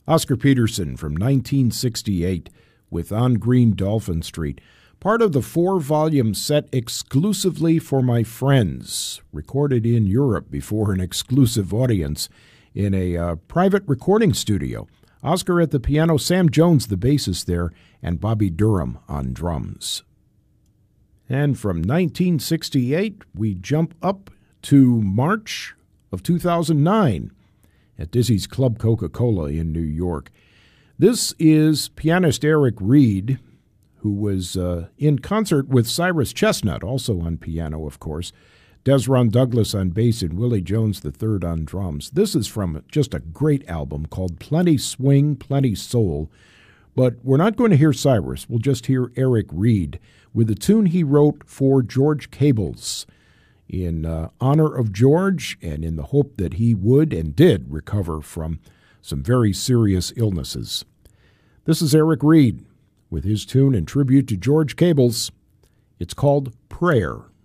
Oscar Peterson from 1968 with On Green Dolphin Street, part of the 4-volume set exclusively for my friends, recorded in Europe before an exclusive audience in a private recording studio. Oscar at the piano, Sam Jones, the bassist there, and Bobby Durham on drums. And from 1968, we jump up to March of 2009 at Dizzy's Club Coca-Cola in New York. This is pianist Eric Reed, who was in concert with Cyrus Chestnut, also on piano, of course, Desron Douglas on bass, and Willie Jones III on drums. This is from just a great album called Plenty Swing, Plenty Soul. But we're not going to hear Cyrus. We'll just hear Eric Reed with a tune he wrote for George Cables in honor of George and in the hope that he would and did recover from some very serious illnesses. This is Eric Reed with his tune in tribute to George Cables. It's called Prayer.